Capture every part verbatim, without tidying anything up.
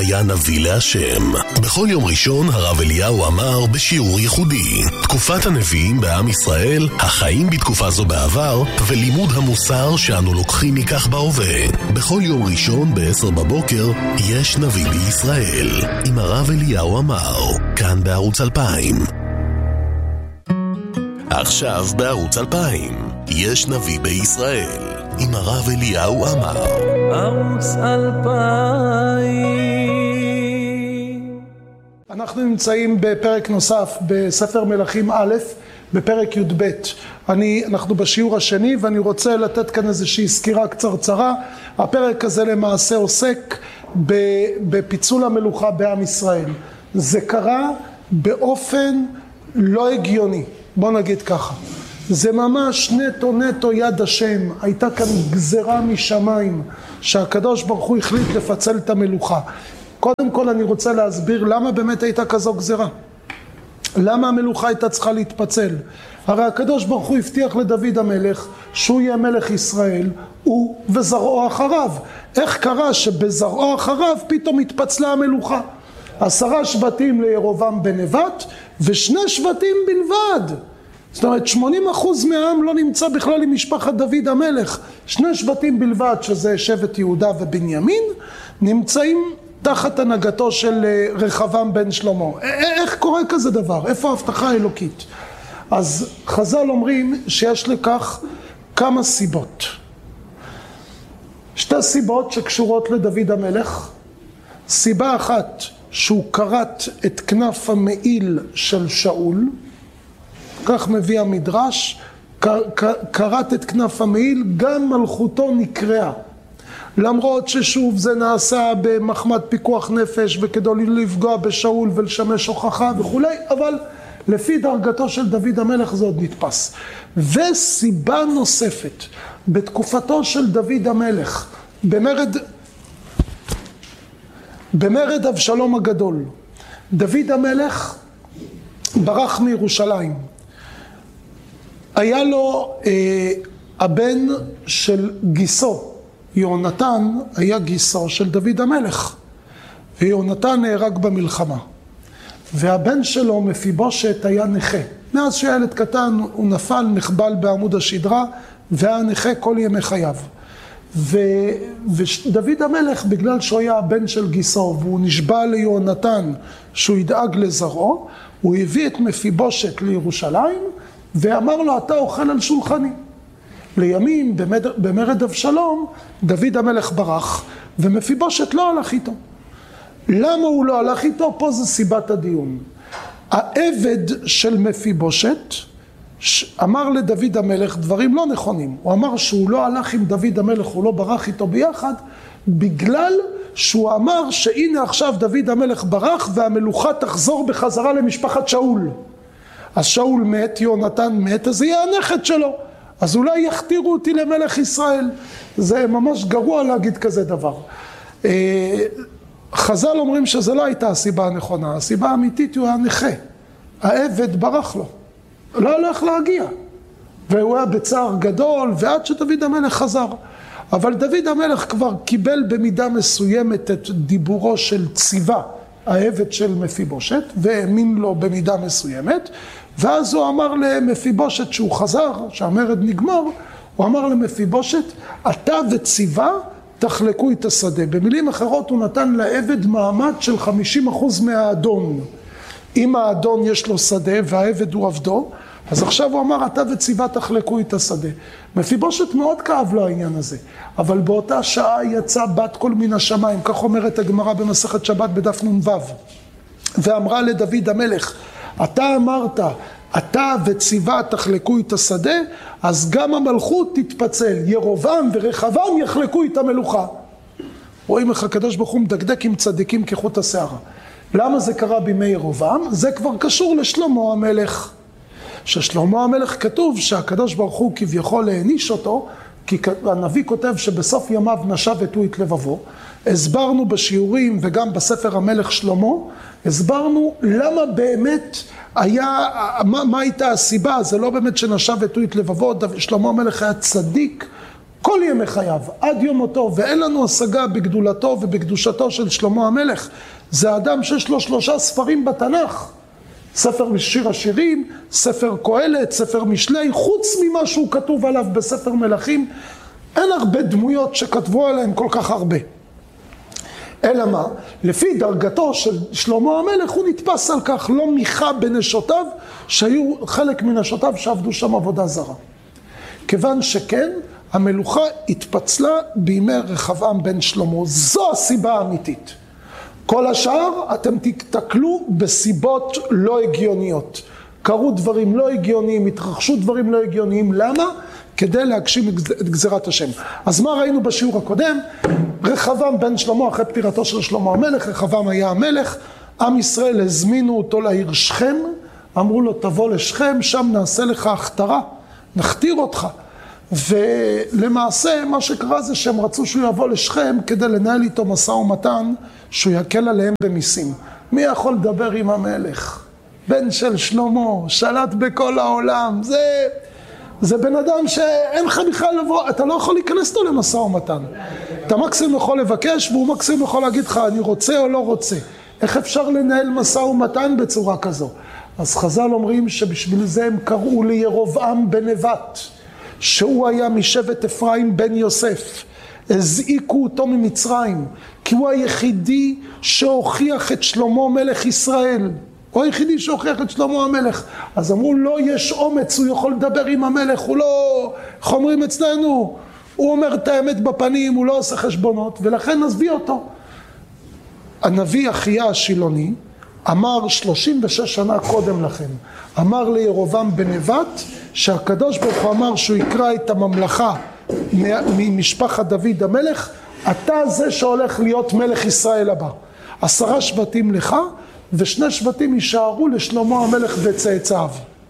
היה נביא להשם. בכל יום ראשון הרב אליהו אמר בשיעור ייחודי. תקופת הנביאים בעם ישראל, החיים בתקופה זו בעבר, ולימוד המוסר שאנו לוקחים מכך בהווה. בכל יום ראשון בעשר בבוקר יש נביא בישראל. עם הרב אליהו אמר, כאן בערוץ אלפיים. עכשיו בערוץ אלפיים, יש נביא בישראל. עם הרב אליהו אמר. ערוץ אלפיים. אנחנו נמצאים בפרק נוסף בספר מלכים א', בפרק י' ב'. אני, אנחנו בשיעור השני ואני רוצה לתת כאן איזושהי סקירה קצרצרה. הפרק הזה למעשה עוסק בפיצול המלוכה בעם ישראל. זה קרה באופן לא הגיוני, בוא נגיד ככה. זה ממש נטו נטו יד השם. הייתה כאן גזרה משמיים שהקדוש ברוך הוא החליט לפצל את המלוכה. קודם כל אני רוצה להסביר למה באמת הייתה כזו גזרה. למה המלוכה הייתה צריכה להתפצל? הרי הקדוש ברוך הוא הבטיח לדוד המלך שהוא יהיה מלך ישראל, הוא וזרעו אחריו. איך קרה שבזרעו אחריו פתאום התפצלה המלוכה? עשרה שבטים לירובעם בן נבט ושני שבטים בלבד. זאת אומרת שמונים אחוז מהעם לא נמצא בכלל עם משפחת דוד המלך. שני שבטים בלבד, שזה שבט יהודה ובנימין, נמצאים תחת הנהגתו של רחבעם בן שלמה. איך קורה כזה דבר? איפה ההבטחה האלוקית? אז חז"ל אומרים שיש לכך כמה סיבות. שתי סיבות שקשורות לדוד המלך. סיבה אחת, שהוא קראת את כנף המעיל של שאול, כך מביא המדרש, קראת את כנף המעיל, גם מלכותו נקראה. למרות ששוב זה נעשה במחמת פיקוח נפש וכדי לפגוע בשאול ולשמש הוכחה וכו', אבל לפי דרגתו של דוד המלך זה עוד נתפס. וסיבה נוספת, בתקופתו של דוד המלך, במרד, במרד אבשלום הגדול, דוד המלך ברח מירושלים. היה לו אה, הבן של גיסו, יונתן היה גיסו של דוד המלך, ויונתן נהרג במלחמה. והבן שלו מפיבושת היה נכה. מאז שילד קטן הוא נפל, נחבל בעמוד השדרה, והיה נכה כל ימי חייו. ו... ודוד המלך, בגלל שהוא היה הבן של גיסו, והוא נשבע ליונתן שהוא ידאג לזרעו, הוא הביא את מפיבושת לירושלים, ואמר לו, אתה אוכל על שולחני. לימים, במד... במרד אבשלום, דוד המלך ברח, ומפיבושת לא הלך איתו. למה הוא לא הלך איתו? פה זה סיבת הדיון. העבד של מפיבושת אמר לדוד המלך דברים לא נכונים. הוא אמר שהוא לא הלך עם דוד המלך, הוא לא ברח איתו ביחד, בגלל שהוא אמר שהנה עכשיו דוד המלך ברח, והמלוכה תחזור בחזרה למשפחת שאול. אז שאול מת, יונתן מת, אז יהיה הנכד שלו. אז אולי יכתירו אותי למלך ישראל. זה ממש גרוע להגיד כזה דבר. חז"ל אומרים שזה לא הייתה הסיבה הנכונה. הסיבה האמיתית הוא היה נכה. העבד ברח לו. לא הולך להגיע. והוא היה בצער גדול, ועד שדוד המלך חזר. אבל דוד המלך כבר קיבל במידה מסוימת את דיבורו של ציווה, העבד של מפיבושת, והאמין לו במידה מסוימת. ואז הוא אמר למפיבושת שהוא חזר, שהמרד נגמר, הוא אמר למפיבושת, אתה וציווה תחלקו את השדה. במילים אחרות הוא נתן לעבד מעמד של חמישים אחוז מהאדון. אם האדון יש לו שדה והעבד הוא עבדו, אז עכשיו הוא אמר, אתה וציווה תחלקו את השדה. מפיבושת מאוד כאב לו העניין הזה, אבל באותה שעה יצא בת קול מן השמיים, כך אומרת הגמרא במסכת שבת בדף נ"ו, ואמרה לדוד המלך, אתה אמרת, אתה וציווה תחלקו את השדה, אז גם המלכות תתפצל, ירובעם ורחבעם יחלקו את המלוכה. רואים איך הקדוש ברוך הוא מדקדק עם צדיקים כחוט השערה. למה זה קרה בימי ירובעם? זה כבר קשור לשלמה המלך. ששלמה המלך כתוב שהקדוש ברוך הוא כביכול העניש אותו, כי הנביא כותב שבסוף ימיו נשב ותו את לבבו. הסברנו בשיעורים וגם בספר המלך שלמה, הסברנו למה באמת היה, מה, מה הייתה הסיבה. זה לא באמת שנשב ותו את לבבו, שלמה המלך היה צדיק כל ימי חייו, עד יום מותו, ואין לנו השגה בגדולתו ובקדושתו של שלמה המלך. זה אדם שיש לו שלושה ספרים בתנ"ך. ספר שיר השירים, ספר קהלת, ספר משלי, חוץ ממה שהוא כתוב עליו בספר מלכים, אין הרבה דמויות שכתבו עליהם כל כך הרבה. אלא מה? לפי דרגתו של שלמה המלך הוא נתפס על כך, לא מיכה בנשותיו, שהיו חלק מנשותיו שעבדו שם עבודה זרה. כיוון שכן, המלוכה התפצלה בימי רחבעם בן שלמה. זו הסיבה האמיתית. כל השאר אתם תתקלו בסיבות לא הגיוניות. קרו דברים לא הגיוניים, התרחשו דברים לא הגיוניים. למה? כדי להגשים את גזירת השם. אז מה ראינו בשיעור הקודם? רחבעם בן שלמה, אחרי פטירתו של שלמה המלך, רחבעם היה המלך, עם ישראל הזמינו אותו לעיר שכם, אמרו לו תבוא לשכם, שם נעשה לך הכתרה, נכתיר אותך. ולמעשה מה שקרה זה שהם רצו שהוא יבוא לשכם כדי לנהל איתו משא ומתן שהוא יקל עליהם במיסים. מי יכול לדבר עם המלך? בן של שלמה, שלט בכל העולם, זה, זה בן אדם שאין לך בכלל לבוא, אתה לא יכול להיכנס אותו למשא ומתן. אתה מקסימום יכול לבקש והוא מקסימום יכול להגיד לך אני רוצה או לא רוצה. איך אפשר לנהל משא ומתן בצורה כזו? אז חז"ל אומרים שבשביל זה הם קראו לירבעם בן נבט, שהוא היה משבט אפרים בן יוסף. הזעיקו אותו ממצרים, כי הוא היחידי שהוכיח את שלמה מלך ישראל. הוא היחידי שהוכיח את שלמה המלך. אז אמרו, לא, יש אומץ, הוא יכול לדבר עם המלך, הוא לא, איך אומרים אצלנו, הוא אומר את האמת בפנים, הוא לא עושה חשבונות, ולכן נזביא אותו. הנביא אחיה השילוני אמר שלושים ושש שנה קודם לכן, אמר לירבעם בן נבט, שהקדוש ברוך הוא אמר שהוא יקרא את הממלכה ממשפחת דוד המלך, אתה זה שהולך להיות מלך ישראל הבא. עשרה שבטים לך ושני שבטים יישארו לשלמה המלך וצאצאיו.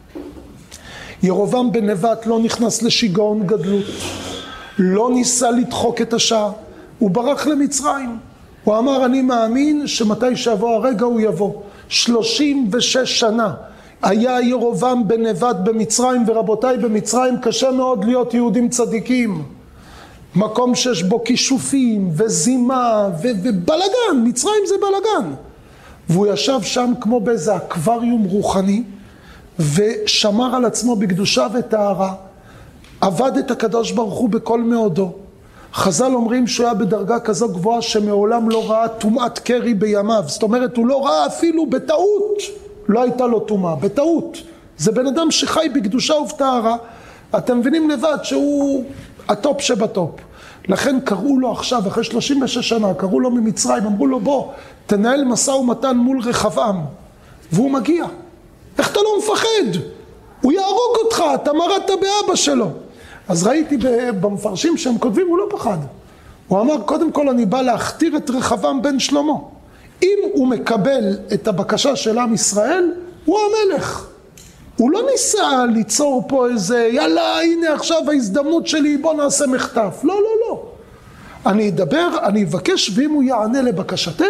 ירבעם בן נבט לא נכנס לשיגעון גדלות, לא ניסה לדחוק את השעה, הוא ברח למצרים. הוא אמר אני מאמין שמתי שיבוא הרגע הוא יבוא. שלושים ושש שנה היה ירבעם בן נבט במצרים, ורבותיי, במצרים קשה מאוד להיות יהודים צדיקים. מקום שיש בו כישופים וזימה ו- ובלגן, מצרים זה בלגן. והוא ישב שם כמו באיזה אקווריום רוחני, ושמר על עצמו בקדושה וטהרה, עבד את הקדוש ברוך הוא בכל מאודו. חז"ל אומרים שהוא היה בדרגה כזו גבוהה שמעולם לא ראה טומאת קרי בימיו. זאת אומרת, הוא לא ראה אפילו בטעות, לא הייתה לו טומאה, בטעות. זה בן אדם שחי בקדושה ובטהרה. אתם מבינים לבד שהוא הטופ שבטופ. לכן קראו לו עכשיו, אחרי שלושים ושש שנה, קראו לו ממצרים, אמרו לו בוא, תנהל משא ומתן מול רחבעם. והוא מגיע. איך אתה לא מפחד? הוא יהרוג אותך, אתה מרדת באבא שלו. אז ראיתי במפרשים שהם כותבים, הוא לא פחד. הוא אמר, קודם כל אני בא להכתיר את רחבעם בן שלמה. אם הוא מקבל את הבקשה של עם ישראל, הוא המלך. הוא לא ניסה ליצור פה איזה, יאללה, הנה עכשיו ההזדמנות שלי, בוא נעשה מחטף. לא, לא, לא. אני אדבר, אני אבקש, ואם הוא יענה לבקשתנו,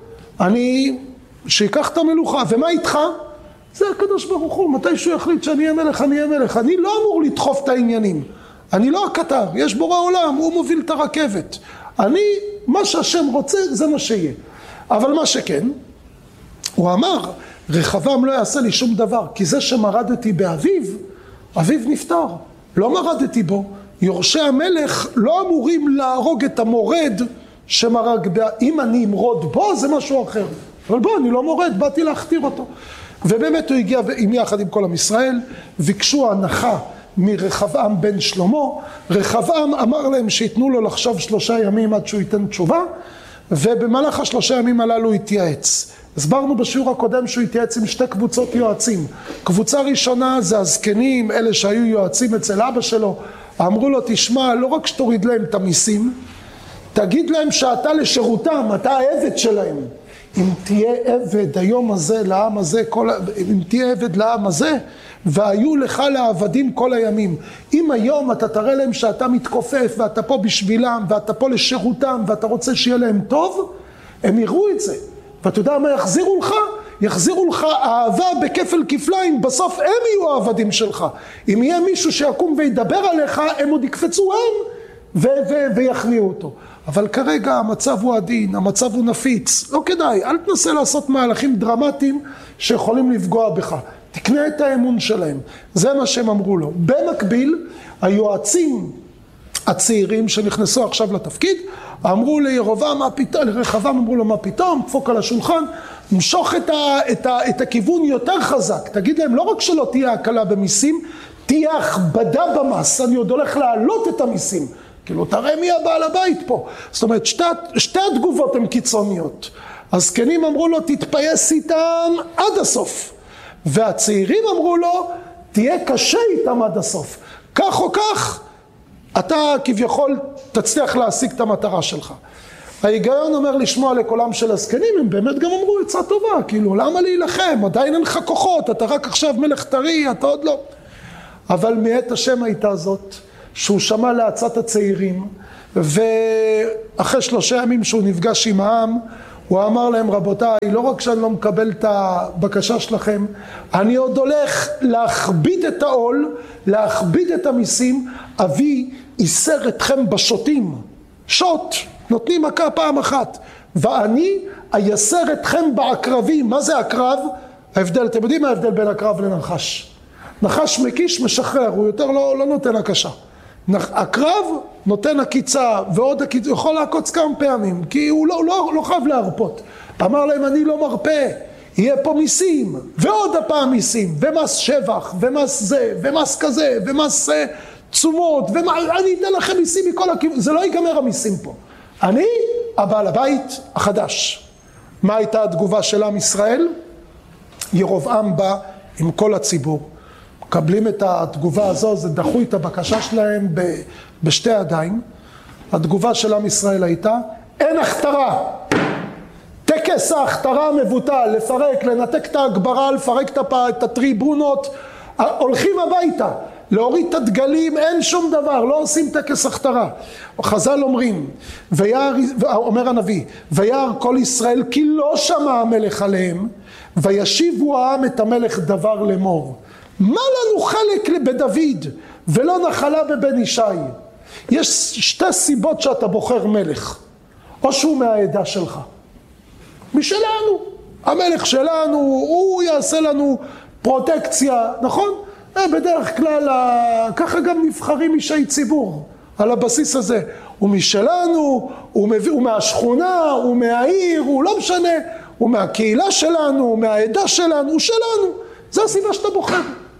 אני, שיקח את המלוכה. ומה איתך? זה הקדוש ברוך הוא, מתי שהוא יחליט שאני אהיה מלך, אני אהיה מלך. אני לא אמור לדחוף את העניינים. אני לא הקטר, יש בורא עולם, הוא מוביל את הרכבת. אני, מה שהשם רוצה, זה מה שיהיה. אבל מה שכן, הוא אמר, רחבעם לא יעשה לי שום דבר, כי זה שמרדתי באביו, אביו נפטר. לא מרדתי בו. יורשי המלך לא אמורים להרוג את המורד שמרג באביו. אם אני אמרוד בו, זה משהו אחר. אבל בוא, אני לא מורד, באתי להכתיר אותו. ובאמת הוא הגיע עם יחד עם כל עם ישראל, ביקשו הנחה מרחבעם בן שלמה. רחבעם אמר להם שיתנו לו לחשוב שלושה ימים עד שהוא ייתן תשובה, ובמהלך השלושה ימים הללו התייעץ. הסברנו בשיעור הקודם שהוא התייעץ עם שתי קבוצות יועצים. קבוצה ראשונה זה הזקנים, אלה שהיו יועצים אצל אבא שלו. אמרו לו, תשמע, לא רק שתוריד להם את המיסים, תגיד להם שאתה לשירותם, אתה העבד שלהם. אם תהיה עבד היום הזה לעם הזה, כל, אם תהיה עבד לעם הזה, והיו לך לעבדים כל הימים. אם היום אתה תראה להם שאתה מתכופף ואתה פה בשבילם ואתה פה לשירותם ואתה רוצה שיהיה להם טוב, הם יראו את זה. ואתה יודע מה יחזירו לך? יחזירו לך אהבה בכפל כפליים, בסוף הם יהיו העבדים שלך. אם יהיה מישהו שיקום וידבר עליך, הם עוד יקפצו הם, ו- ו- ויכניעו אותו. אבל כרגע המצב הוא עדין, המצב הוא נפיץ, לא כדאי, אל תנסה לעשות מהלכים דרמטיים שיכולים לפגוע בך, תקנה את האמון שלהם, זה מה שהם אמרו לו. במקביל, היועצים הצעירים שנכנסו עכשיו לתפקיד, אמרו לירובעם, מה פתאום, לרחבעם אמרו לו מה פתאום, דפוק על השולחן, משוך את, ה, את, ה, את הכיוון יותר חזק, תגיד להם לא רק שלא תהיה הקלה במיסים, תהיה הכבדה במס, אני עוד הולך להעלות את המיסים, כאילו תראה מי הבעל הבית פה. זאת אומרת שתי, שתי התגובות הן קיצוניות, הזקנים אמרו לו תתפייס איתם עד הסוף, והצעירים אמרו לו תהיה קשה איתם עד הסוף, כך או כך אתה כביכול תצליח להשיג את המטרה שלך. ההיגיון אומר לשמוע לקולם של הזקנים, הם באמת גם אמרו עצה טובה, כאילו למה להילחם, עדיין אין לך כוחות, אתה רק עכשיו מלך טרי, אתה עוד לא. אבל מעת השם הייתה זאת, שהוא שמע לעצת הצעירים, ואחרי שלושה ימים שהוא נפגש עם העם, הוא אמר להם רבותיי, לא רק שאני לא מקבל את הבקשה שלכם, אני עוד הולך להכביד את העול, להכביד את המיסים, אבי איסר אתכם בשוטים, שוט, נותנים מכה פעם אחת, ואני אייסר אתכם בעקרבים. מה זה עקרב? ההבדל, אתם יודעים מה ההבדל בין עקרב לנחש? נחש מקיש משחרר, הוא יותר לא, לא נותן הקשה. עקרב נותן הקיצה ועוד הקיצה, הוא יכול לעקוץ כמה פעמים, כי הוא לא, לא, לא חייב להרפות. אמר להם אני לא מרפא, יהיה פה מיסים, ועוד הפעם מיסים, ומס שבח, ומס זה, ומס כזה, ומס תשומות, ואני אתן לכם מיסים מכל הכיוון, זה לא ייגמר המיסים פה. אני הבעל הבית החדש. מה הייתה התגובה של עם ישראל? ירובעם בא עם כל הציבור. מקבלים את התגובה הזו, זה דחו את הבקשה שלהם ב, בשתי ידיים. התגובה של עם ישראל הייתה, אין הכתרה. טקס ההכתרה מבוטל, לפרק, לנתק את ההגברה, לפרק את הטריבונות, הולכים הביתה. להוריד את הדגלים, אין שום דבר, לא עושים טקס הכתרה. חז"ל אומרים, ויער, אומר הנביא, ויער כל ישראל כי לא שמע המלך עליהם, וישיבו העם את המלך דבר לאמור. מה לנו חלק בדוד ולא נחלה בבן ישי? יש שתי סיבות שאתה בוחר מלך, או שהוא מהעדה שלך, משלנו, המלך שלנו, הוא יעשה לנו פרוטקציה, נכון? בדרך כלל, ככה גם נבחרים אישי ציבור, על הבסיס הזה. הוא משלנו, הוא, מביא, הוא מהשכונה, הוא מהעיר, הוא לא משנה, הוא מהקהילה שלנו, הוא מהעדה שלנו, הוא שלנו. זה הסיבה שאתה בוחר.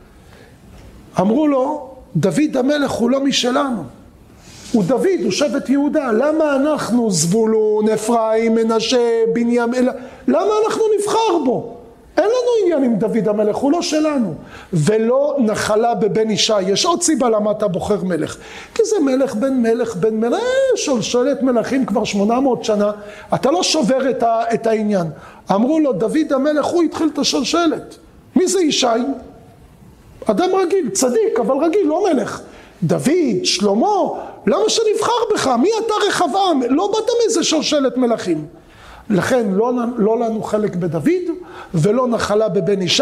אמרו לו, דוד המלך הוא לא משלנו. הוא דוד, הוא שבט יהודה. למה אנחנו זבולון, אפרים, מנשה, בנימין, למה אנחנו נבחר בו? אין לנו עניין עם דוד המלך, הוא לא שלנו. ולא נחלה בבן ישי. יש עוד סיבה למה אתה בוחר מלך. כי זה מלך בן מלך בן מלך, שולשלת מלכים כבר שמונה מאות שנה. אתה לא שובר את, ה, את העניין. אמרו לו, דוד המלך, הוא התחיל את השולשלת. מי זה ישי? אדם רגיל, צדיק, אבל רגיל, לא מלך. דוד, שלמה, למה שנבחר בך? מי אתה רחבעם? לא באת מאיזה שולשלת מלכים. לכן לא, לא לנו חלק בדוד ולא נחלה בבן ישי.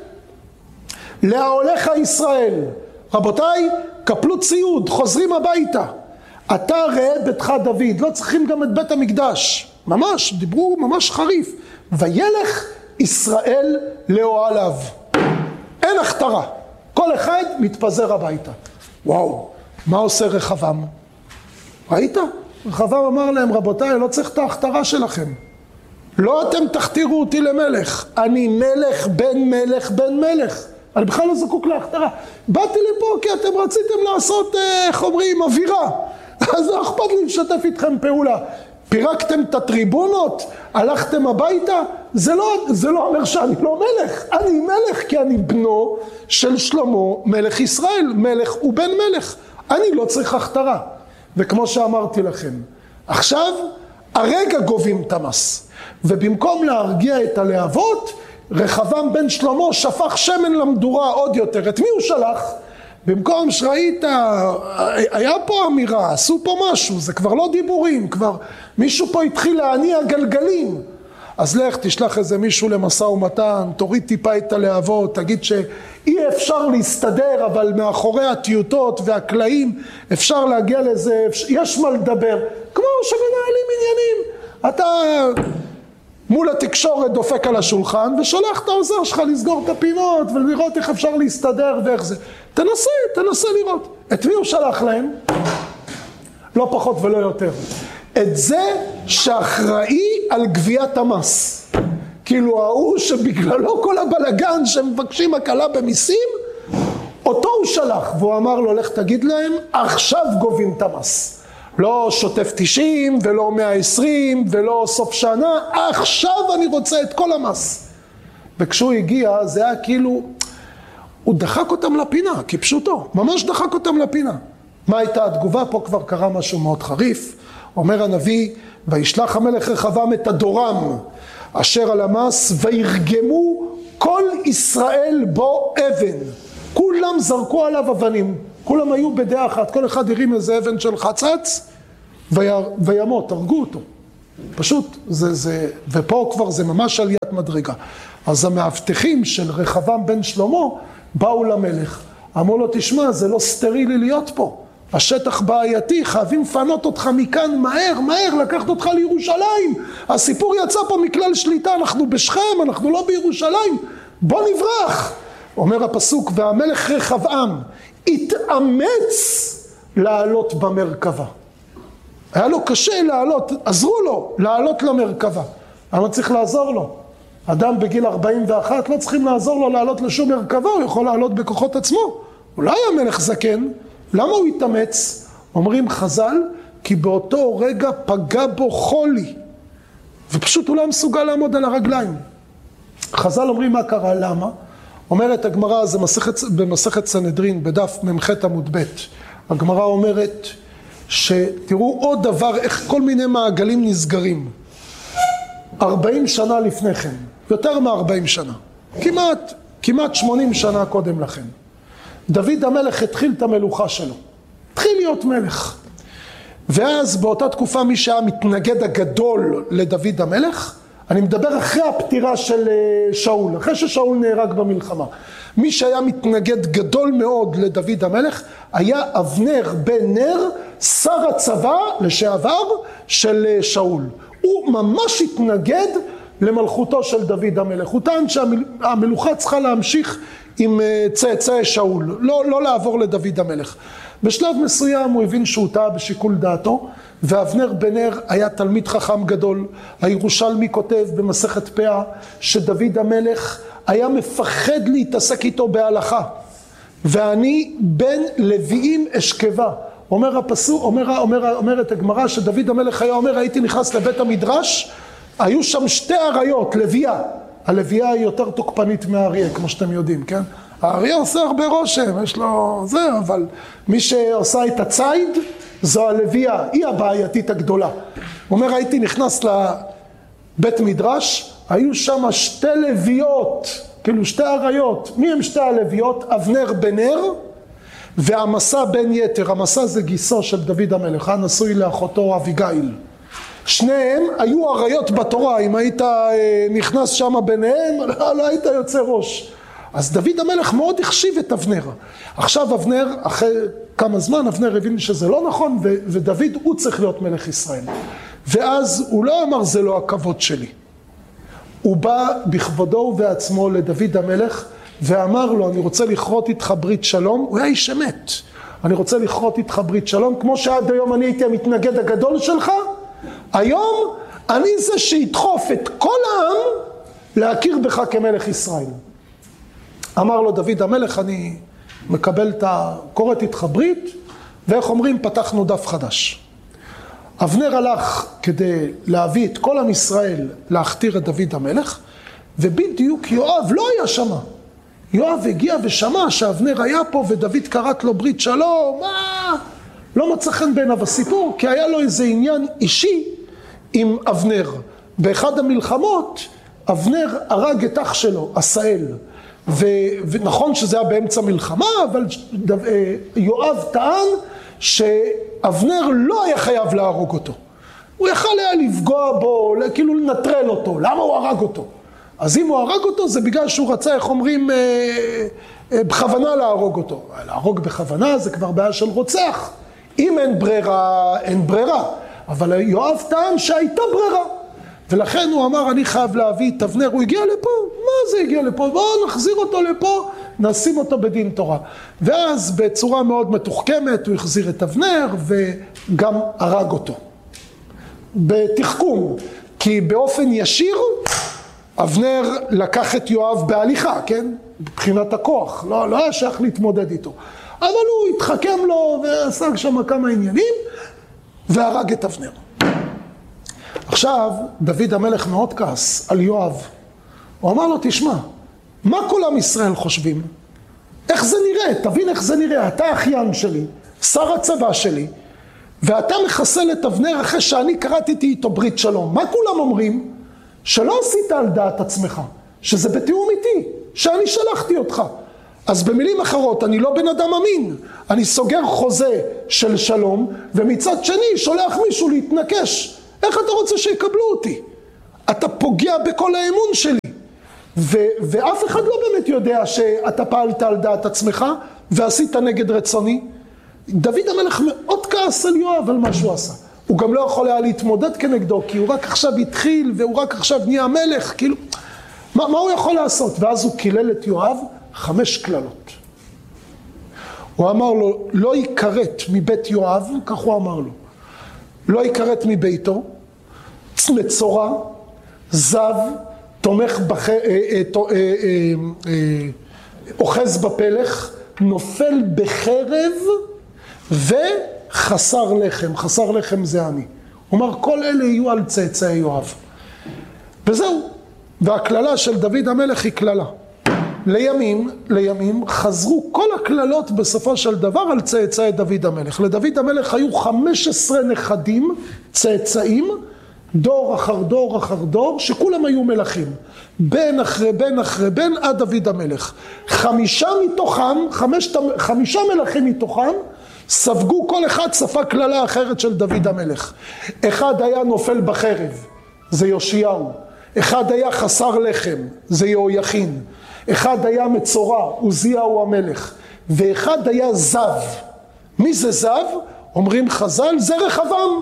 להולך ישראל, רבותיי, קפלו ציוד, חוזרים הביתה. אתה ראה ביתך דוד, לא צריכים גם את בית המקדש. ממש, דיברו ממש חריף. וילך ישראל לאוהליו. אין הכתרה. כל אחד מתפזר הביתה. וואו, מה עושה רחבעם? ראית? רחבעם אמר להם, רבותיי, לא צריך את ההכתרה שלכם. לא אתם תכתירו אותי למלך. אני מלך בן מלך בן מלך. אני בכלל לא זקוק להכתרה. באתי לפה כי אתם רציתם לעשות, איך אומרים, אווירה. אז לא אכפת לי לשתף איתכם פעולה. פירקתם את הטריבונות, הלכתם הביתה, זה לא, זה לא אומר שאני לא מלך. אני מלך כי אני בנו של שלמה מלך ישראל. מלך הוא בן מלך. אני לא צריך הכתרה. וכמו שאמרתי לכם, עכשיו הרגע גובים את המס. ובמקום להרגיע את הלהבות, רחבעם בן שלמה שפך שמן למדורה עוד יותר. את מי הוא שלח? במקום שראית, היה פה אמירה, עשו פה משהו, זה כבר לא דיבורים, כבר מישהו פה התחיל להניע גלגלים. אז לך תשלח איזה מישהו למשא ומתן, תוריד טיפה את הלהבות, תגיד שאי אפשר להסתדר, אבל מאחורי הטיוטות והקלעים אפשר להגיע לזה, יש מה לדבר, כמו שמנהלים עניינים. אתה מול התקשורת דופק על השולחן ושולח את העוזר שלך לסגור את הפינות ולראות איך אפשר להסתדר ואיך זה. תנסה, תנסה לראות. את מי הוא שלח להם? לא פחות ולא יותר. את זה שאחראי על גביית המס. כאילו ההוא שבגללו כל הבלגן שמבקשים הקלה במיסים, אותו הוא שלח והוא אמר לו לך תגיד להם עכשיו גובים את המס. לא שוטף תשעים ולא מאה ועשרים ולא סוף שנה, עכשיו אני רוצה את כל המס. וכשהוא הגיע זה היה כאילו, הוא דחק אותם לפינה, כפשוטו, ממש דחק אותם לפינה. מה הייתה התגובה? פה כבר קרה משהו מאוד חריף. אומר הנביא, וישלח המלך רחבעם את הדורם אשר על המס, וירגמו כל ישראל בו אבן. כולם זרקו עליו אבנים, כולם היו בדעה אחת, כל אחד הרים איזה אבן של חצץ וימות, הרגו אותו. פשוט זה, זה, ופה כבר זה ממש עליית מדרגה. אז המאבטחים של רחבעם בן שלמה באו למלך, אמרו לו תשמע זה לא סטרילי להיות פה, השטח בעייתי, חייבים לפנות אותך מכאן מהר, מהר, לקחת אותך לירושלים, הסיפור יצא פה מכלל שליטה, אנחנו בשכם, אנחנו לא בירושלים, בוא נברח. אומר הפסוק, והמלך רחבעם התאמץ לעלות במרכבה. היה לו קשה לעלות, עזרו לו לעלות למרכבה. אבל צריך לעזור לו. אדם בגיל ארבעים ואחת לא צריכים לעזור לו לעלות לשום מרכבה, הוא יכול לעלות בכוחות עצמו. אולי המלך זקן, למה הוא התאמץ? אומרים חז"ל, כי באותו רגע פגע בו חולי. ופשוט הוא לא מסוגל לעמוד על הרגליים. חז"ל אומרים מה קרה, למה? אומרת הגמרא, זה מסכת, במסכת סנהדרין, בדף ממח עמוד ב', הגמרא אומרת שתראו עוד דבר, איך כל מיני מעגלים נסגרים. ארבעים שנה לפני כן, יותר מ-ארבעים שנה, כמעט, כמעט שמונים שנה קודם לכן. דוד המלך התחיל את המלוכה שלו, התחיל להיות מלך. ואז באותה תקופה מי שהיה מתנגד הגדול לדוד המלך, אני מדבר אחרי הפטירה של שאול, אחרי ששאול נהרג במלחמה. מי שהיה מתנגד גדול מאוד לדוד המלך, היה אבנר בן נר, שר הצבא לשעבר של שאול. הוא ממש התנגד למלכותו של דוד המלך. הוא טען שהמלוכה צריכה להמשיך עם צאצאי שאול, לא, לא לעבור לדוד המלך. בשלב מסוים הוא הבין שהוא טעה בשיקול דעתו, ואבנר בן נר היה תלמיד חכם גדול. הירושלמי כותב במסכת פאה שדוד המלך היה מפחד להתעסק איתו בהלכה, ואני בן לוויים אשכבה. אומר הפסוק, אומר, אומר, אומרת הגמרא שדוד המלך היה אומר, הייתי נכנס לבית המדרש, היו שם שתי אריות, לוויה. הלוויה היא יותר תוקפנית מהאריה, כמו שאתם יודעים, כן? האריה עושה הרבה רושם, יש לו זה, אבל מי שעושה את הציד זו הלוויה, היא הבעייתית הגדולה. הוא אומר, הייתי נכנס לבית מדרש, היו שם שתי לוויות, כאילו שתי אריות. מי הם שתי הלוויות? אבנר בן נר והמסע בן יתר. המסע זה גיסו של דוד המלך, נשוי לאחותו אביגיל. שניהם היו אריות בתורה, אם היית נכנס שם ביניהם, לא, לא היית יוצא ראש. אז דוד המלך מאוד החשיב את אבנר. עכשיו אבנר, אחרי כמה זמן, אבנר הבין שזה לא נכון, ו- ודוד הוא צריך להיות מלך ישראל. ואז הוא לא אמר זה לא הכבוד שלי. הוא בא בכבודו ובעצמו לדוד המלך, ואמר לו אני רוצה לכרות איתך ברית שלום. הוא היה איש אמת. אני רוצה לכרות איתך ברית שלום, כמו שעד היום אני הייתי המתנגד הגדול שלך, היום אני זה שידחוף את כל העם להכיר בך כמלך ישראל. אמר לו דוד המלך, אני מקבל את הקורת איתך ברית, ואיך אומרים, פתחנו דף חדש. אבנר הלך כדי להביא את כל עם ישראל להכתיר את דוד המלך, ובדיוק יואב לא היה שמה. יואב הגיע ושמע שאבנר היה פה ודוד קראת לו ברית שלום, מה? לא מצא חן בעיניו הסיפור, כי היה לו איזה עניין אישי עם אבנר. באחד המלחמות, אבנר הרג את אח שלו, עשאל. ו... ונכון שזה היה באמצע מלחמה, אבל יואב טען שאבנר לא היה חייב להרוג אותו. הוא יכל היה לפגוע בו, כאילו לנטרל אותו, למה הוא הרג אותו? אז אם הוא הרג אותו זה בגלל שהוא רצה, איך אומרים, אה, אה, בכוונה להרוג אותו. להרוג בכוונה זה כבר בעיה של רוצח. אם אין ברירה, אין ברירה. אבל יואב טען שהייתה ברירה. ולכן הוא אמר, אני חייב להביא את אבנר. הוא הגיע לפה, מה זה הגיע לפה? בואו נחזיר אותו לפה, נשים אותו בדין תורה. ואז בצורה מאוד מתוחכמת הוא החזיר את אבנר וגם הרג אותו. בתחכום, כי באופן ישיר אבנר לקח את יואב בהליכה, כן? מבחינת הכוח, לא, לא היה שייך להתמודד איתו. אבל הוא התחכם לו ועשה שם כמה עניינים והרג את אבנר. עכשיו דוד המלך מאוד כעס על יואב. הוא אמר לו, תשמע, מה כל עם ישראל חושבים? איך זה נראה? תבין איך זה נראה. אתה אחיין שלי, שר הצבא שלי, ואתה מחסל את אבנר אחרי שאני קראתי איתו ברית שלום. מה כולם אומרים? שלא עשית על דעת עצמך, שזה בתיאום איתי, שאני שלחתי אותך. אז במילים אחרות, אני לא בן אדם אמין, אני סוגר חוזה של שלום, ומצד שני שולח מישהו להתנקש. איך אתה רוצה שיקבלו אותי? אתה פוגע בכל האמון שלי. ו- ואף אחד לא באמת יודע שאתה פעלת על דעת עצמך, ועשית נגד רצוני. דוד המלך מאוד כעס על יואב על מה שהוא עשה. הוא גם לא יכול היה להתמודד כנגדו, כי הוא רק עכשיו התחיל, והוא רק עכשיו נהיה מלך, כאילו, מה, מה הוא יכול לעשות? ואז הוא קילל את יואב חמש כללות. הוא אמר לו, לא יקראת מבית יואב, כך הוא אמר לו, לא יקראת מביתו, מצורע, זב, תומך בח... אה, אה, אה, אה, אה, אוחז בפלך, נופל בחרב וחסר לחם. חסר לחם זה אני. הוא אומר, כל אלה יהיו על צאצאי יואב. וזהו. והכללה של דוד המלך היא כללה. לימים, לימים חזרו כל הכללות בסופו של דבר על צאצאי דוד המלך. לדוד המלך היו חמש עשרה נכדים, צאצאים, דור אחר דור אחר דור, שכולם היו מלכים. בן אחרי בן אחרי בן עד דוד המלך. חמישה מתוכם, חמשת, חמישה מלכים מתוכם, ספגו כל אחד שפה כללה אחרת של דוד המלך. אחד היה נופל בחרב, זה יאשיהו. אחד היה חסר לחם, זה יהויכין. אחד היה מצורע, עוזיהו המלך. ואחד היה זב. מי זה זב? אומרים חז"ל, זה רחבעם.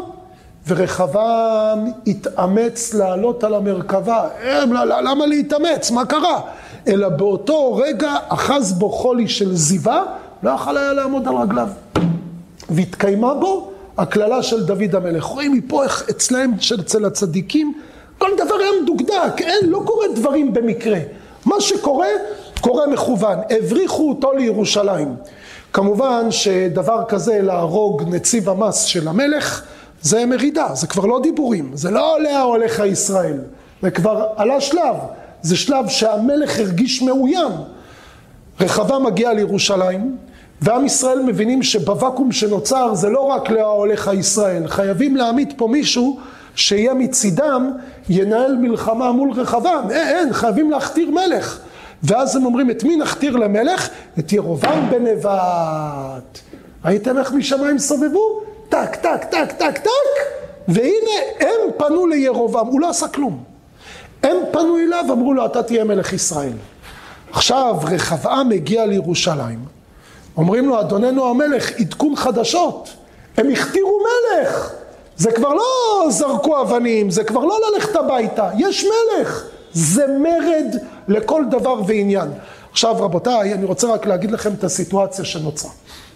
ורחבעם התאמץ לעלות על המרכבה. למה להתאמץ? מה קרה? אלא באותו רגע אחז בו חולי של זיווה, לא יכול היה לעמוד על רגליו. והתקיימה בו הכללה של דוד המלך. רואים מפה איך אצלהם, אצל הצדיקים, כל דבר היה מדוקדק, אין, לא קורה דברים במקרה. מה שקורה, קורה מכוון. הבריחו אותו לירושלים. כמובן שדבר כזה להרוג נציב המס של המלך, זה מרידה, זה כבר לא דיבורים, זה לא עולה הולך הישראל, זה כבר עלה שלב, זה שלב שהמלך הרגיש מאוים. רחבעם מגיע לירושלים, ועם ישראל מבינים שבוואקום שנוצר זה לא רק להולך הישראל, חייבים להעמיד פה מישהו שיהיה מצידם, ינהל מלחמה מול רחבעם, אין, אין, חייבים להכתיר מלך. ואז הם אומרים, את מי נכתיר למלך? את ירבעם בן נבט. ראיתם איך משמיים סובבו? טק, טק, טק, טק, טק, והנה הם פנו לירבעם, הוא לא עשה כלום. הם פנו אליו, אמרו לו, אתה תהיה מלך ישראל. עכשיו רחבעם הגיע לירושלים, אומרים לו, אדוננו המלך, עדכון חדשות, הם הכתירו מלך, זה כבר לא זרקו אבנים, זה כבר לא ללכת הביתה, יש מלך, זה מרד לכל דבר ועניין. עכשיו רבותיי, אני רוצה רק להגיד לכם את הסיטואציה שנוצרה.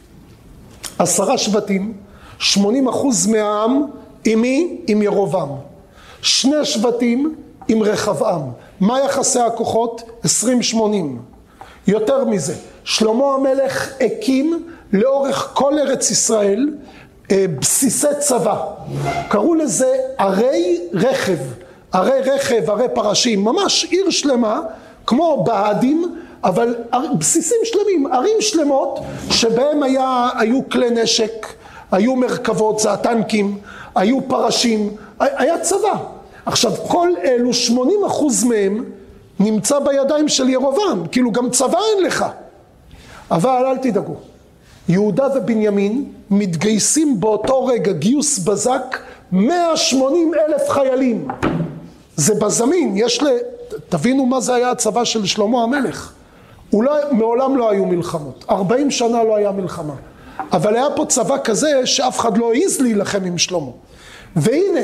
עשרה שבטים, שמונים אחוז מהעם עם מי? עם ירבעם. שני שבטים עם רחבעם. מה יחסי הכוחות? עשרים שמונים. יותר מזה, שלמה המלך הקים לאורך כל ארץ ישראל בסיסי צבא. קראו לזה ערי רכב. ערי רכב, ערי פרשים. ממש עיר שלמה, כמו בהדים, אבל בסיסים שלמים, ערים שלמות, שבהם היה, היו כלי נשק, היו מרכבות, זה הטנקים, היו פרשים, היה צבא. עכשיו, כל אלו, שמונים אחוז מהם, נמצא בידיים של ירבעם, כאילו גם צבא אין לך. אבל אל תדאגו, יהודה ובנימין מתגייסים באותו רגע גיוס בזק מאה ושמונים אלף חיילים. זה בזמין, יש ל... תבינו מה זה היה הצבא של שלמה המלך. אולי מעולם לא היו מלחמות, ארבעים שנה לא היה מלחמה. אבל היה פה צבא כזה שאף אחד לא העז להילחם עם שלמה. והנה,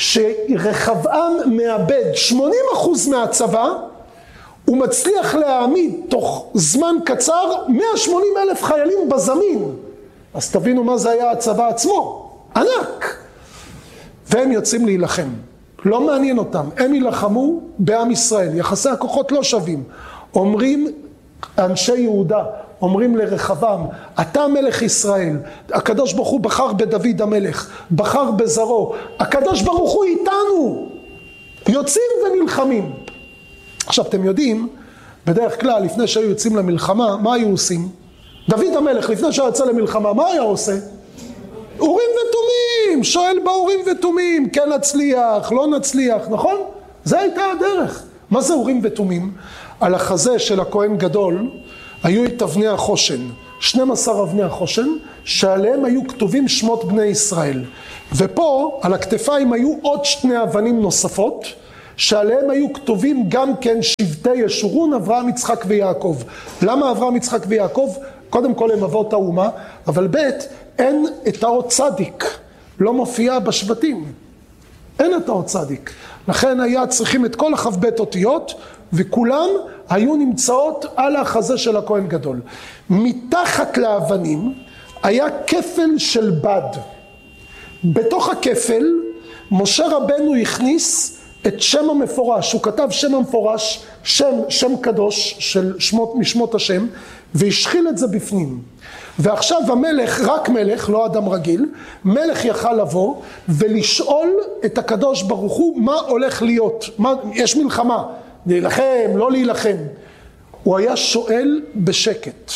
שרחבעם מאבד שמונים אחוז מהצבא, הוא מצליח להעמיד תוך זמן קצר מאה ושמונים אלף חיילים בזמין. אז תבינו מה זה היה הצבא עצמו, ענק. והם יוצאים להילחם. לא מעניין אותם, הם ילחמו בעם ישראל, יחסי הכוחות לא שווים. אומרים אנשי יהודה, אומרים לרחבעם, אתה מלך ישראל, הקדוש ברוך הוא בחר בדוד המלך, בחר בזרעו, הקדוש ברוך הוא איתנו, יוצאים ונלחמים. עכשיו אתם יודעים, בדרך כלל לפני שהיו יוצאים למלחמה, מה היו עושים? דוד המלך לפני שהיה יוצא למלחמה, מה היה עושה? אורים ותומים, שואל באורים ותומים, כן נצליח, לא נצליח, נכון? זה הייתה הדרך. מה זה אורים ותומים? על החזה של הכהן גדול היו את אבני החושן, שנים עשר אבני החושן, שעליהם היו כתובים שמות בני ישראל. ופה על הכתפיים היו עוד שני אבנים נוספות, שעליהם היו כתובים גם כן שבטי ישורון, אברהם, יצחק ויעקב. למה אברהם, יצחק ויעקב? קודם כל הם אבות האומה, אבל ב' אין את האות צדיק, לא מופיע בשבטים. אין את האות צדיק. לכן היה צריכים את כל החבט אותיות, וכולם היו נמצאות על החזה של הכהן גדול. מתחת לאבנים היה כפל של בד. בתוך הכפל משה רבנו הכניס את שם המפורש, הוא כתב שם המפורש, שם, שם קדוש של שמות, משמות השם, והשחיל את זה בפנים. ועכשיו המלך, רק מלך, לא אדם רגיל, מלך יכל לבוא ולשאול את הקדוש ברוך הוא מה הולך להיות, מה, יש מלחמה, להילחם, לא להילחם. הוא היה שואל בשקט.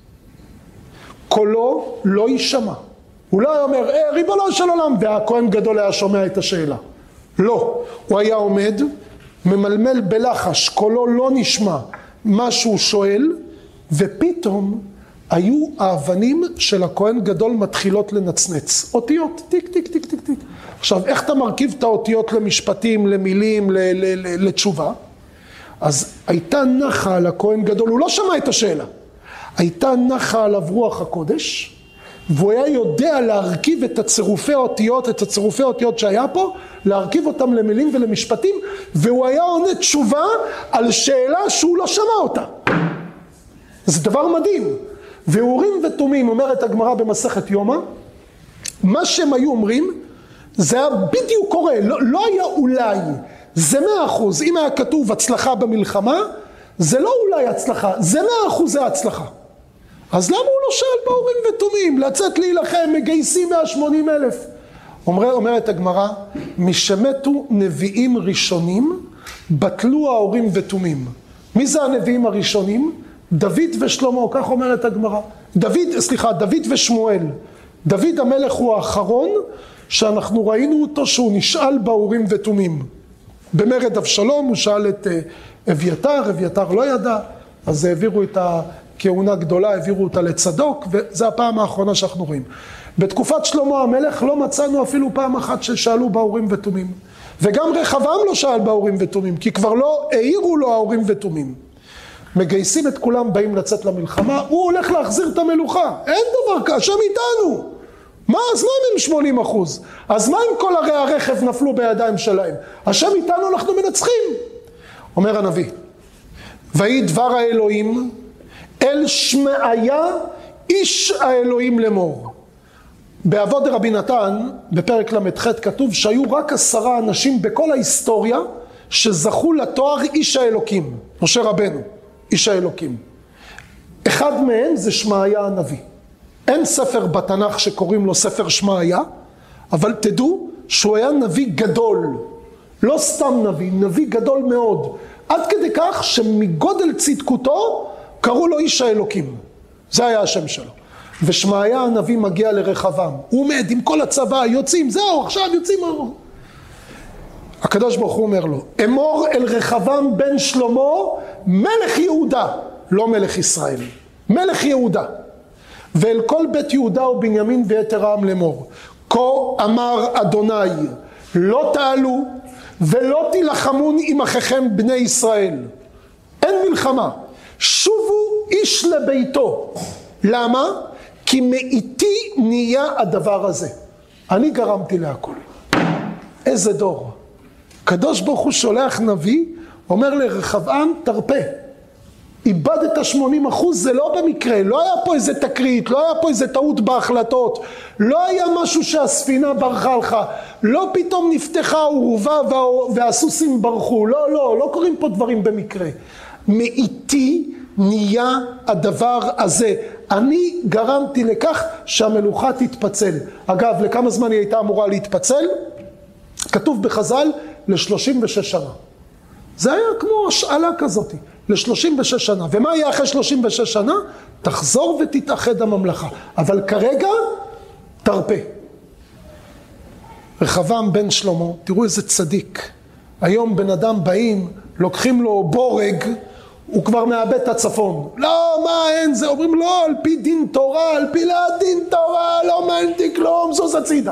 קולו לא יישמע. הוא לא היה אומר, אה, ריבונו של עולם, והכהן גדול היה שומע את השאלה. לא, הוא היה עומד, ממלמל בלחש, קולו לא נשמע מה שהוא שואל, ופתאום היו האבנים של הכהן גדול מתחילות לנצנץ. אותיות, טיק, טיק, טיק, טיק, טיק. עכשיו, איך אתה מרכיב את האותיות למשפטים, למילים, ל- ל- ל- לתשובה? אז הייתה נחה על הכהן גדול, הוא לא שמע את השאלה. הייתה נחה עליו רוח הקודש, והוא היה יודע להרכיב את הצירופי האותיות, את הצירופי האותיות שהיה פה, להרכיב אותם למילים ולמשפטים, והוא היה עונה תשובה על שאלה שהוא לא שמע אותה. זה דבר מדהים. ואורים ותומים, אומרת הגמרא במסכת יומא, מה שהם היו אומרים, זה היה בדיוק קורה, לא, לא היה אולי, זה מאה אחוז. אם היה כתוב הצלחה במלחמה, זה לא אולי הצלחה, זה מאה אחוז זה הצלחה. אז למה הוא לא שאל באורים ותומים, לצאת להילחם, מגייסים מאה ושמונים אלף? אומר, אומרת הגמרא, משמתו נביאים ראשונים, בטלו האורים ותומים. מי זה הנביאים הראשונים? דוד ושלמה, כך אומרת הגמרא. דוד, סליחה, דוד ושמואל. דוד המלך הוא האחרון שאנחנו ראינו אותו שהוא נשאל באורים ותומים. במרד אבשלום הוא שאל את אביתר, אביתר לא ידע, אז העבירו את הכהונה גדולה, העבירו אותה לצדוק, וזה הפעם האחרונה שאנחנו רואים. בתקופת שלמה המלך לא מצאנו אפילו פעם אחת ששאלו באורים ותומים. וגם רחבעם לא שאל באורים ותומים, כי כבר לא העירו לו האורים ותומים. מגייסים את כולם, באים לצאת למלחמה, הוא הולך להחזיר את המלוכה. אין דבר כזה, השם איתנו. מה? אז מה אם הם שמונים אחוז? אז מה אם כל ערי הרכב נפלו בידיים שלהם? השם איתנו, אנחנו מנצחים. אומר הנביא, ויהי דבר האלוהים אל שמעיה איש האלוהים לאמור. באבות דרבי נתן, בפרק למ"ח כתוב שהיו רק עשרה אנשים בכל ההיסטוריה שזכו לתואר איש האלוקים, משה רבנו. איש האלוקים. אחד מהם זה שמעיה הנביא. אין ספר בתנ"ך שקוראים לו ספר שמעיה, אבל תדעו שהוא היה נביא גדול. לא סתם נביא, נביא גדול מאוד. עד כדי כך שמגודל צדקותו קראו לו איש האלוקים. זה היה השם שלו. ושמעיה הנביא מגיע לרחבעם. הוא עומד עם כל הצבא, יוצאים, זהו, עכשיו יוצאים. הקדוש ברוך הוא אומר לו, אמור אל רחבעם בן שלמה, מלך יהודה, לא מלך ישראל, מלך יהודה. ואל כל בית יהודה ובנימין ויתר העם לאמור, כה אמר אדוני, לא תעלו ולא תילחמון עם אחיכם בני ישראל. אין מלחמה. שובו איש לביתו. למה? כי מאיתי נהיה הדבר הזה. אני גרמתי להכל. איזה דור. קדוש ברוך הוא שולח נביא, אומר לרחבעם, תרפה. איבדת שמונים אחוז, זה לא במקרה, לא היה פה איזה תקרית, לא היה פה איזה טעות בהחלטות, לא היה משהו שהספינה ברחה לך, לא פתאום נפתחה עורבה והסוסים ברחו, לא, לא, לא קוראים פה דברים במקרה. מאיתי נהיה הדבר הזה. אני גרמתי לכך שהמלוכה תתפצל. אגב, לכמה זמן היא הייתה אמורה להתפצל? כתוב בחז"ל, ל-שלושים ושש שנה. זה היה כמו השאלה כזאת, ל-שלושים ושש שנה. ומה יהיה אחרי שלושים ושש שנה? תחזור ותתאחד הממלכה. אבל כרגע, תרפה. רחבעם בן שלמה, תראו איזה צדיק. היום בן אדם באים, לוקחים לו בורג, הוא כבר מאבד את הצפון. לא, מה אין זה? אומרים לא, על פי דין תורה, על פי לא דין תורה, לא מעלתי כלום, זוז הצידה.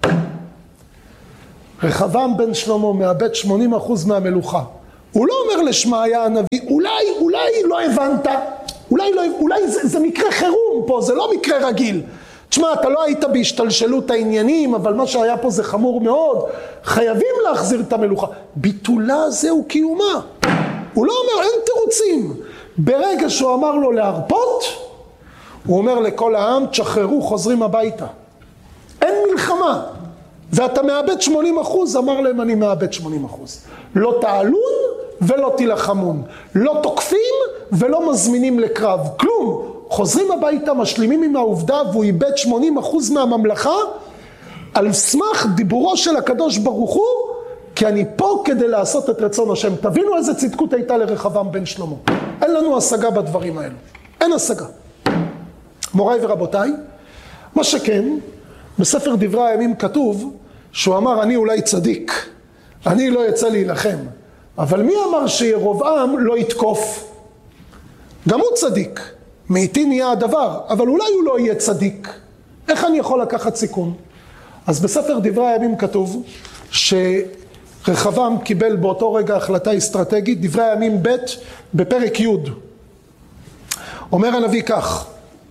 רחבעם בן שלמה מאבד שמונים אחוז מהמלוכה. הוא לא אומר לשמעיה הנביא, אולי, אולי לא הבנת, אולי, לא, אולי זה, זה מקרה חירום פה, זה לא מקרה רגיל. תשמע, אתה לא היית בהשתלשלות העניינים, אבל מה שהיה פה זה חמור מאוד. חייבים להחזיר את המלוכה. ביטולה זהו קיומה. הוא לא אומר, אין תירוצים. ברגע שהוא אמר לו להרפות, הוא אומר לכל העם, תשחררו, חוזרים הביתה. אין מלחמה. ואתה מאבד שמונים אחוז, אמר להם, אני מאבד שמונים אחוז. לא תעלון ולא תילחמון. לא תוקפים ולא מזמינים לקרב. כלום. חוזרים הביתה, משלימים עם העובדה, והוא איבד שמונים אחוז מהממלכה, על סמך דיבורו של הקדוש ברוך הוא, כי אני פה כדי לעשות את רצון השם. תבינו איזה צדקות הייתה לרחבעם בן שלמה. אין לנו השגה בדברים האלו. אין השגה. מוריי ורבותיי, מה שכן, בספר דברי הימים כתוב, שהוא אמר, אני אולי צדיק, אני לא יצא להילחם. אבל מי אמר שירובעם לא יתקוף? גם הוא צדיק. מאיתי נהיה הדבר, אבל אולי הוא לא יהיה צדיק. איך אני יכול לקחת סיכון? אז בספר דברי הימים כתוב, שרחבעם קיבל באותו רגע החלטה אסטרטגית, דברי הימים ב' בפרק י'. אומר הנביא כך,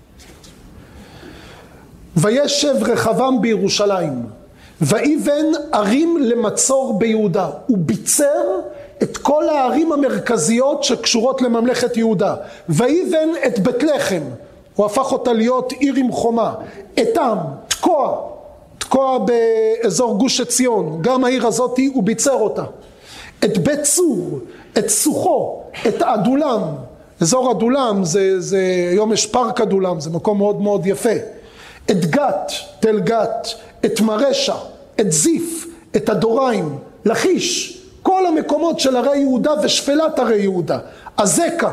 וישב רחבעם בירושלים, ויבן ערים למצור ביהודה, הוא ביצר את כל הערים המרכזיות שקשורות לממלכת יהודה, ויבן את בית לחם, הוא הפך אותה להיות עיר עם חומה, אתם, תקוע, תקוע באזור גוש עציון, גם העיר הזאת הוא ביצר אותה, את בית צור, את סוכו, את עדולם, אזור עדולם, זה, זה, היום יש פארק עדולם, זה מקום מאוד מאוד יפה, את גת, תל גת, את מרשע, את זיף, את הדוריים, לכיש, כל המקומות של הרי יהודה ושפלת הרי יהודה, הזקה,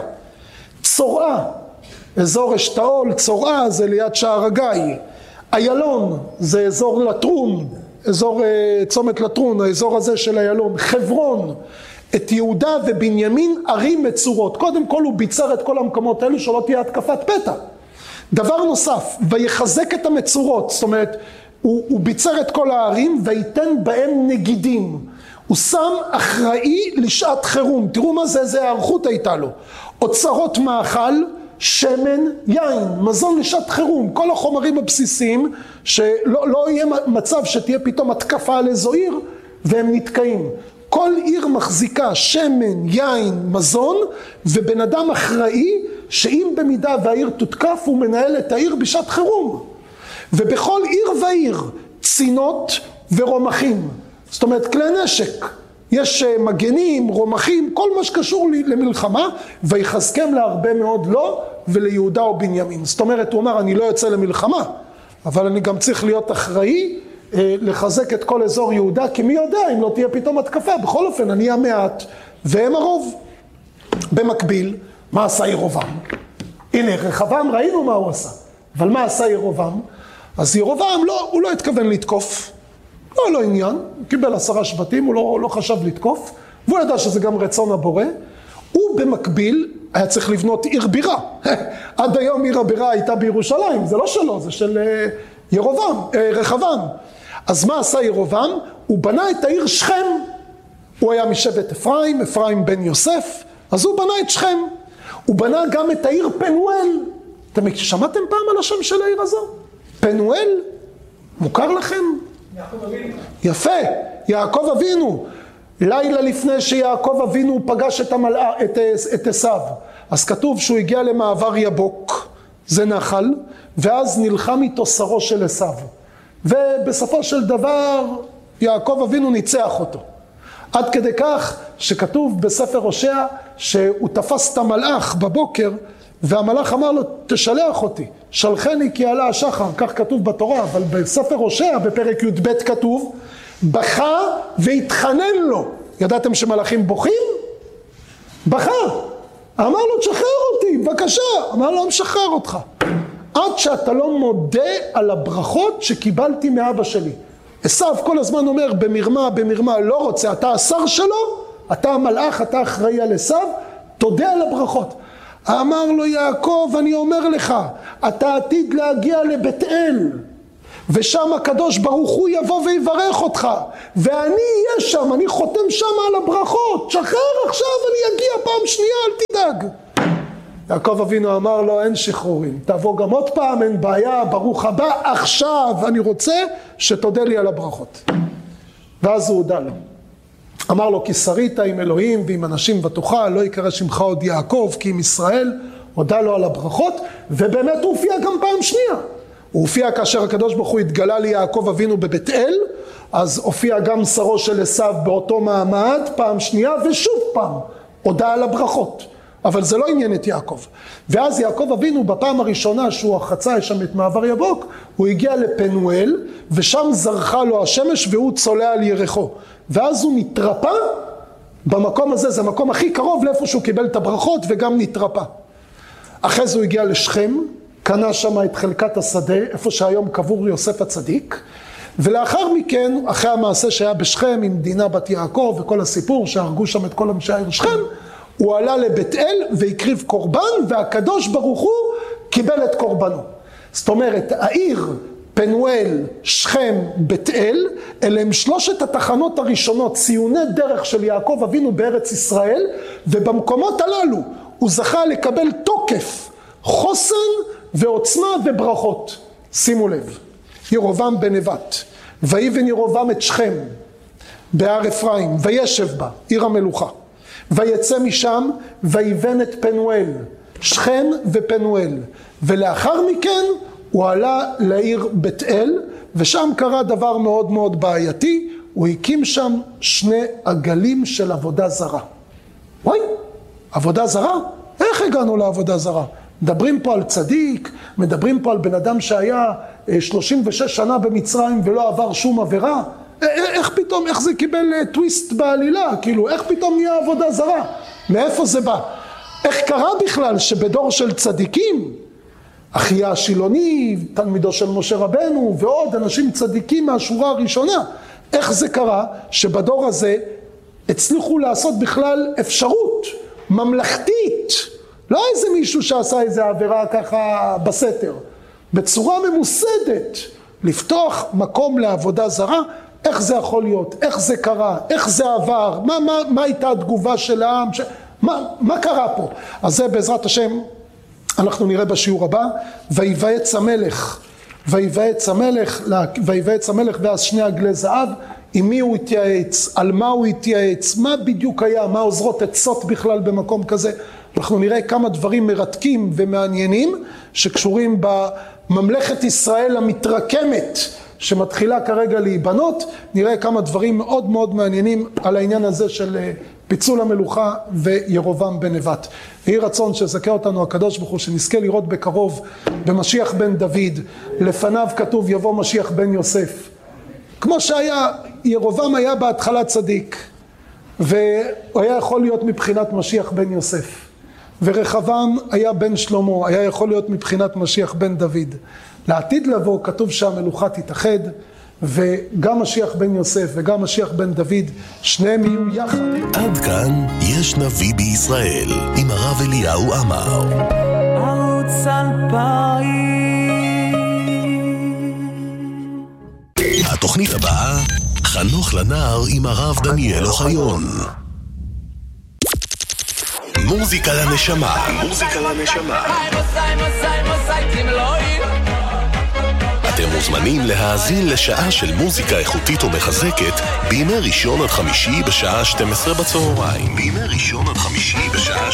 צורעה, אזור אשתאול, צורעה זה ליד שער הגיא, איילון זה אזור לטרון, אזור צומת לטרון, האזור הזה של איילון, חברון, את יהודה ובנימין ערים מצורות. קודם כל הוא ביצר את כל המקומות האלו שלא תהיה התקפת פתע. דבר נוסף, ויחזק את המצורות, זאת אומרת, הוא, הוא ביצר את כל הערים וייתן בהם נגידים. הוא שם אחראי לשעת חירום. תראו מה זה, זה הערכות הייתה לו. אוצרות מאכל, שמן, יין, מזון לשעת חירום. כל החומרים הבסיסיים, שלא לא יהיה מצב שתהיה פתאום התקפה על איזו עיר, והם נתקעים. כל עיר מחזיקה שמן, יין, מזון, ובן אדם אחראי, שאם במידה והעיר תותקף, הוא מנהל את העיר בשעת חירום. ובכל עיר ועיר, צינות ורומחים. זאת אומרת, כלי נשק. יש מגנים, רומחים, כל מה שקשור למלחמה, ויחזקם להרבה מאוד לא, וליהודה או בנימין. זאת אומרת, הוא אומר, אני לא יוצא למלחמה, אבל אני גם צריך להיות אחראי, לחזק את כל אזור יהודה, כי מי יודע אם לא תהיה פתאום התקפה. בכל אופן, אני המעט, והם הרוב. במקביל, מה עשה ירובעם? הנה, רחבעם ראינו מה הוא עשה, אבל מה עשה ירובעם? אז ירובעם לא, הוא לא התכוון לתקוף, לא, לא עניין, הוא קיבל עשרה שבטים, הוא לא, לא חשב לתקוף, והוא ידע שזה גם רצון הבורא, הוא במקביל היה צריך לבנות עיר בירה. עד היום עיר הבירה הייתה בירושלים, זה לא שלו, זה של ירובעם, רחבעם. אז מה עשה ירובעם? הוא בנה את העיר שכם. הוא היה משבט אפרים, אפרים בן יוסף, אז הוא בנה את שכם. הוא בנה גם את העיר פנואל. אתם שמעתם פעם על השם של העיר הזו? פנואל? מוכר לכם? יעקב אבינו. יפה, יעקב אבינו. לילה לפני שיעקב אבינו פגש את, המלא, את, את עשיו, אז כתוב שהוא הגיע למעבר יבוק, זה נחל, ואז נלחם איתו שרו של עשיו. ובסופו של דבר יעקב אבינו ניצח אותו. עד כדי כך שכתוב בספר הושע שהוא תפס את המלאך בבוקר, והמלאך אמר לו, תשלח אותי, שלחני כי עלה השחר, כך כתוב בתורה, אבל בספר הושע בפרק י"ב כתוב, בכה והתחנן לו. ידעתם שמלאכים בוכים? בכה. אמר לו, תשחרר אותי, בבקשה. אמר לו, משחרר אותך. עד שאתה לא מודה על הברכות שקיבלתי מאבא שלי. עשיו כל הזמן אומר, במרמה, במרמה, לא רוצה, אתה השר שלו, אתה המלאך, אתה אחראי על עשיו, תודה על הברכות. אמר לו יעקב, אני אומר לך, אתה עתיד להגיע לבית אל, ושם הקדוש ברוך הוא יבוא ויברך אותך, ואני אהיה שם, אני חותם שם על הברכות, שחרר עכשיו, אני אגיע פעם שנייה, אל תדאג. יעקב אבינו אמר לו, אין שחרורים, תבוא גם עוד פעם, אין בעיה, ברוך הבא, עכשיו אני רוצה שתודה לי על הברכות. ואז הוא הודע לו. אמר לו, כי שרית עם אלוהים ועם אנשים ותוכל, לא יקרא שמך עוד יעקב, כי עם ישראל, הודע לו על הברכות, ובאמת הוא הופיע גם פעם שנייה. הוא הופיע כאשר הקדוש ברוך הוא התגלה ליעקב אבינו בבית אל, אז הופיע גם שרו של עשיו באותו מעמד, פעם שנייה, ושוב פעם, הודע על הברכות. אבל זה לא עניין את יעקב. ואז יעקב אבינו בפעם הראשונה שהוא חצה שם את מעבר יבוק, הוא הגיע לפנואל, ושם זרחה לו השמש והוא צולע על ירחו. ואז הוא נתרפא במקום הזה, זה המקום הכי קרוב לאיפה שהוא קיבל את הברכות וגם נתרפא. אחרי זה הוא הגיע לשכם, קנה שם את חלקת השדה, איפה שהיום קבור יוסף הצדיק, ולאחר מכן, אחרי המעשה שהיה בשכם עם דינה בת יעקב וכל הסיפור שהרגו שם את כל אנשי העיר שכם, הוא עלה לבית אל והקריב קורבן, והקדוש ברוך הוא קיבל את קורבנו. זאת אומרת, העיר פנואל, שכם, בית אל, אלה הם שלושת התחנות הראשונות, ציוני דרך של יעקב אבינו בארץ ישראל, ובמקומות הללו הוא זכה לקבל תוקף, חוסן ועוצמה וברכות. שימו לב, ירובעם בן נבט, ויבן ירובעם את שכם בהר אפרים, וישב בה, עיר המלוכה. ויצא משם ויבן את פנואל, שכם ופנואל, ולאחר מכן הוא עלה לעיר בית אל, ושם קרה דבר מאוד מאוד בעייתי, הוא הקים שם שני עגלים של עבודה זרה. וואי, עבודה זרה? איך הגענו לעבודה זרה? מדברים פה על צדיק, מדברים פה על בן אדם שהיה שלושים ושש שנה במצרים ולא עבר שום עבירה. איך פתאום, איך זה קיבל טוויסט בעלילה? כאילו, איך פתאום נהיה עבודה זרה? מאיפה זה בא? איך קרה בכלל שבדור של צדיקים, אחיה השילוני, תלמידו של משה רבנו, ועוד אנשים צדיקים מהשורה הראשונה, איך זה קרה שבדור הזה הצליחו לעשות בכלל אפשרות ממלכתית, לא איזה מישהו שעשה איזה עבירה ככה בסתר, בצורה ממוסדת, לפתוח מקום לעבודה זרה? איך זה יכול להיות? איך זה קרה? איך זה עבר? מה, מה, מה הייתה התגובה של העם? ש... מה, מה קרה פה? אז זה בעזרת השם אנחנו נראה בשיעור הבא. ויבעץ המלך, ויבעץ המלך, ויבעץ המלך ואז שני עגלי זהב. עם מי הוא התייעץ? על מה הוא התייעץ? מה בדיוק היה? מה עוזרות עצות בכלל במקום כזה? אנחנו נראה כמה דברים מרתקים ומעניינים שקשורים בממלכת ישראל המתרקמת שמתחילה כרגע להיבנות. נראה כמה דברים מאוד מאוד מעניינים על העניין הזה של פיצול המלוכה וירובעם בן נבט. יהי רצון שזכה אותנו הקדוש ברוך הוא שנזכה לראות בקרוב במשיח בן דוד. לפניו כתוב יבוא משיח בן יוסף. כמו שהיה, ירובעם היה בהתחלה צדיק, והוא היה יכול להיות מבחינת משיח בן יוסף. ורחבעם היה בן שלמה, היה יכול להיות מבחינת משיח בן דוד. לעתיד לבוא כתוב שהמלוכה תתאחד, וגם משיח בן יוסף וגם משיח בן דוד, שניהם יהיו יחד. עד כאן יש נביא בישראל, עם הרב אליהו עמר. ערוץ אלפיים בתוכנית הבאה, חנוך לנער עם הרב דניאל אוחיון. מוזיקה לנשמה. מוזיקה לנשמה. אתם מוזמנים להאזין לשעה של מוזיקה איכותית ומחזקת בימי ראשון עד חמישי בשעה שתים עשרה בצהריים. בימי ראשון עד חמישי בשעה